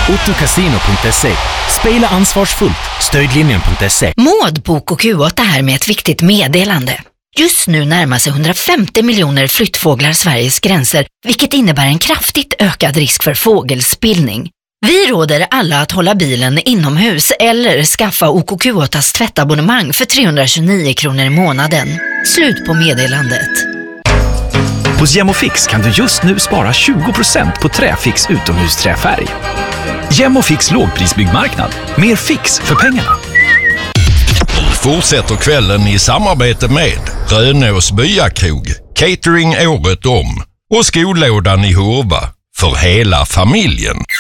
Ottokasino.se. Spela ansvarsfullt. Stödlinjen.se. Maud, Bok och Q8 här med ett viktigt meddelande. Just nu närmar sig 150 miljoner flyttfåglar Sveriges gränser, vilket innebär en kraftigt ökad risk för fågelspillning. Vi råder alla att hålla bilen inomhus eller skaffa OKQ8s tvättabonnemang för 329 kronor i månaden. Slut på meddelandet. Hos Gemofix kan du just nu spara 20% på Träfix utomhusträfärg. Gemofix lågprisbyggmarknad. Mer fix för pengarna. Fortsätter kvällen i samarbete med Rönås Byakrog, catering året om och skolådan i Hurva för hela familjen.